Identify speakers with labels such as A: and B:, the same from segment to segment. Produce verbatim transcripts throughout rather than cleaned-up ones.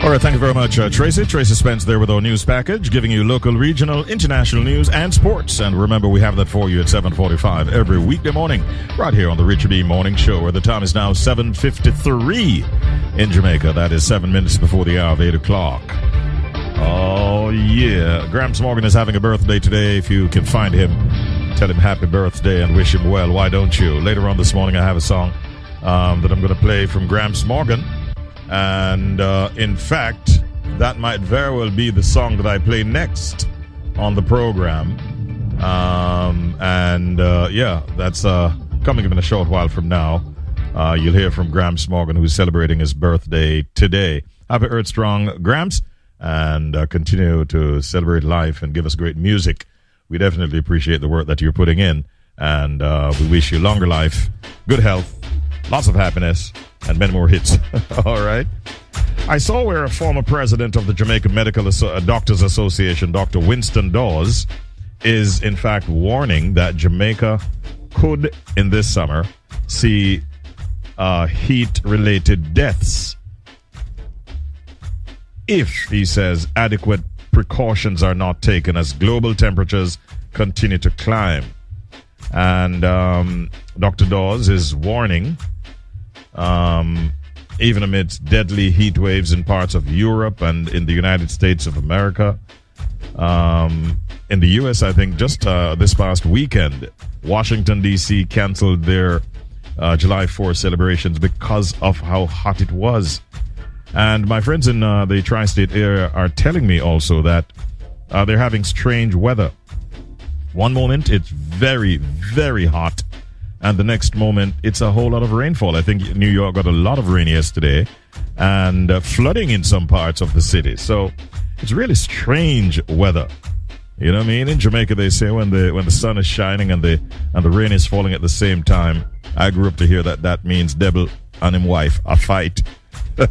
A: All right, thank you very much, uh, Tracy. Tracy Spence there with our news package, giving you local, regional, international news and sports. And remember, we have that for you at seven forty-five every weekday morning, right here on the Richard B. Morning Show, where the time is now seven fifty-three in Jamaica. That is seven minutes before the hour of eight o'clock. Oh, yeah. Gramps Morgan is having a birthday today. If you can find him, tell him happy birthday and wish him well. Why don't you? Later on this morning, I have a song um, that I'm going to play from Gramps Morgan. And uh, in fact, that might very well be the song that I play next on the program. Um, and uh, yeah, that's uh, coming up in a short while from now. Uh, you'll hear from Gramps Morgan, who's celebrating his birthday today. Happy Earth Strong, Gramps, and uh, continue to celebrate life and give us great music. We definitely appreciate the work that you're putting in, and uh, we wish you longer life, good health, lots of happiness, and many more hits. All right. I saw where a former president of the Jamaican Medical Asso- Doctors Association, Doctor Winston Dawes, is in fact warning that Jamaica could, in this summer, see uh, heat-related deaths if, he says, adequate precautions are not taken as global temperatures continue to climb. And um, Doctor Dawes is warning, um, even amidst deadly heat waves in parts of Europe and in the United States of America. Um, in the U S, I think just uh, this past weekend, Washington, D C canceled their uh, July fourth celebrations because of how hot it was. And my friends in uh, the tri-state area are telling me also that uh, they're having strange weather. One moment, it's very, very hot. And the next moment, it's a whole lot of rainfall. I think New York got a lot of rain yesterday and uh, flooding in some parts of the city. So it's really strange weather. You know what I mean? In Jamaica, they say when the when the sun is shining and the and the rain is falling at the same time. I grew up to hear that that means devil and him wife a fight. Well,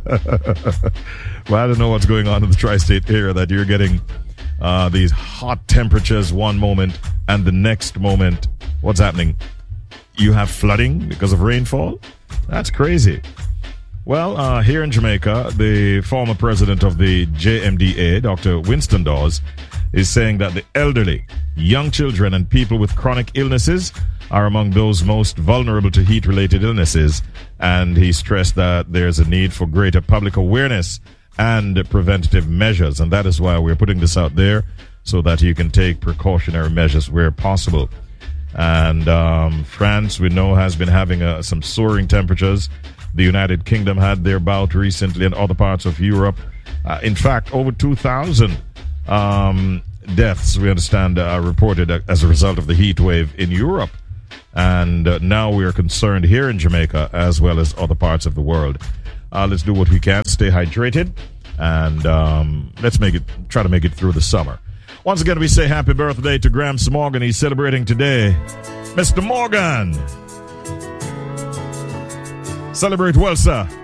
A: I don't know what's going on in the tri-state area that you're getting uh, these hot temperatures one moment and the next moment, what's happening? You have flooding because of rainfall? That's crazy. Well, uh, here in Jamaica, the former president of the J M D A, Doctor Winston Dawes, is saying that the elderly, young children, and people with chronic illnesses are among those most vulnerable to heat-related illnesses. And he stressed that there's a need for greater public awareness and preventative measures. And that is why we're putting this out there, so that you can take precautionary measures where possible. And um, France, we know, has been having uh, some soaring temperatures. The United Kingdom had their bout recently, and other parts of Europe. Uh, in fact, over two thousand um, deaths, we understand, are reported as a result of the heat wave in Europe. And uh, now we are concerned here in Jamaica as well as other parts of the world. Uh, let's do what we can, stay hydrated, and um, let's make it, try to make it through the summer. Once again, we say happy birthday to Gramps Morgan. He's celebrating today. Mister Morgan. Celebrate well, sir.